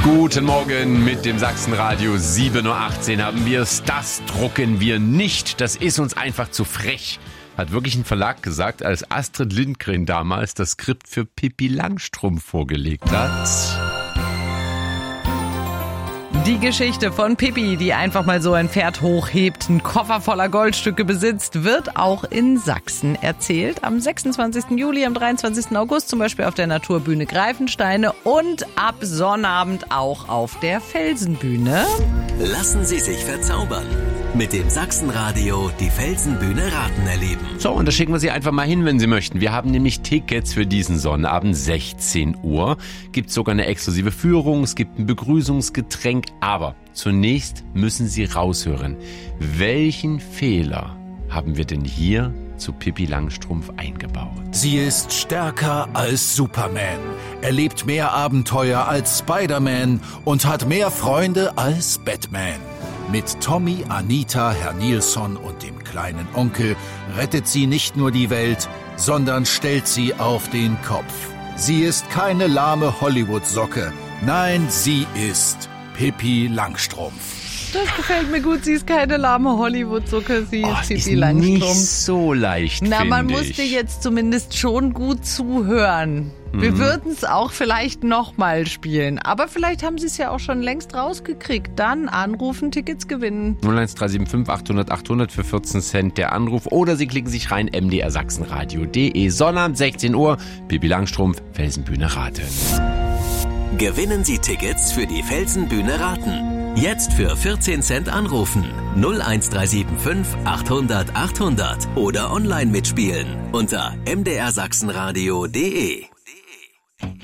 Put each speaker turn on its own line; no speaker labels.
Guten Morgen mit dem Sachsenradio 7.18 Uhr haben wir es. Das drucken wir nicht. Das ist uns einfach zu frech. Hat wirklich ein Verlag gesagt, als Astrid Lindgren damals das Skript für Pippi Langstrumpf vorgelegt hat.
Die Geschichte von Pippi, die einfach mal so ein Pferd hochhebt, einen Koffer voller Goldstücke besitzt, wird auch in Sachsen erzählt. Am 26. Juli, am 23. August zum Beispiel auf der Naturbühne Greifensteine und ab Sonnabend auch auf der Felsenbühne.
Lassen Sie sich verzaubern. Mit dem Sachsenradio die Felsenbühne Raten erleben.
So, und da schicken wir Sie einfach mal hin, wenn Sie möchten. Wir haben nämlich Tickets für diesen Sonnabend, 16 Uhr. Gibt sogar eine exklusive Führung, es gibt ein Begrüßungsgetränk. Aber zunächst müssen Sie raushören, welchen Fehler haben wir denn hier zu Pippi Langstrumpf eingebaut?
Sie ist stärker als Superman, erlebt mehr Abenteuer als Spider-Man und hat mehr Freunde als Batman. Mit Tommy, Anita, Herr Nilsson und dem kleinen Onkel rettet sie nicht nur die Welt, sondern stellt sie auf den Kopf. Sie ist keine lahme Hollywood-Socke. Nein, sie ist Pippi Langstrumpf.
Das gefällt mir gut. Sie ist keine lahme Hollywood-Socke, sie ist Pippi Langstrumpf.
Nicht so leicht,
Na, man
finde
musste
ich.
jetzt zumindest schon gut zuhören. Wir würden es auch vielleicht nochmal spielen. Aber vielleicht haben Sie es ja auch schon längst rausgekriegt. Dann anrufen, Tickets gewinnen.
01375 800 800 für 14 Cent der Anruf. Oder Sie klicken sich rein, mdrsachsenradio.de. Sonnabend 16 Uhr, Pippi Langstrumpf, Felsenbühne Raten.
Gewinnen Sie Tickets für die Felsenbühne Raten. Jetzt für 14 Cent anrufen. 01375 800 800 oder online mitspielen unter mdrsachsenradio.de.